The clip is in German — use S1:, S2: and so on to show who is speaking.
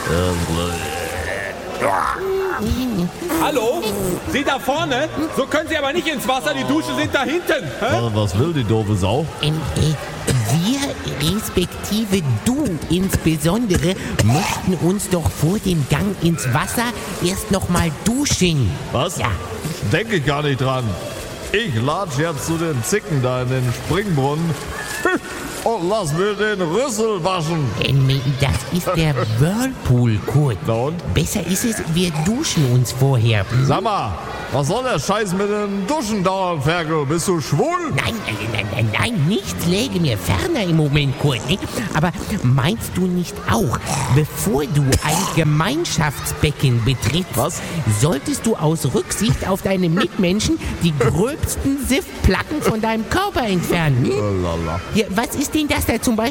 S1: Hallo? Sie da vorne? So können Sie aber nicht ins Wasser, die Dusche sind da hinten. Hä?
S2: Was will die doofe Sau?
S3: Wir, respektive du insbesondere, möchten uns doch vor dem Gang ins Wasser erst noch mal duschen.
S2: Was?
S3: Ja.
S2: Denke ich gar nicht dran. Ich latsch jetzt zu den Zicken da in den Springbrunnen und lass mir den Rüssel waschen.
S3: Das ist der Whirlpool, Kurt.
S2: Na und?
S3: Besser ist es, wir duschen uns vorher.
S2: Sag mal, was soll der Scheiß mit dem Duschen dauern, Ferkel? Bist du schwul?
S3: Nein, nichts läge mir ferner im Moment, Kurt. Nicht? Aber meinst du nicht auch, bevor du ein Gemeinschaftsbecken betrittst,
S2: Was?
S3: solltest du aus Rücksicht auf deine Mitmenschen die gröbsten Siftplatten von deinem Körper entfernen? Hm?
S2: Lala.
S3: Ja, was ist denn das da zum Beispiel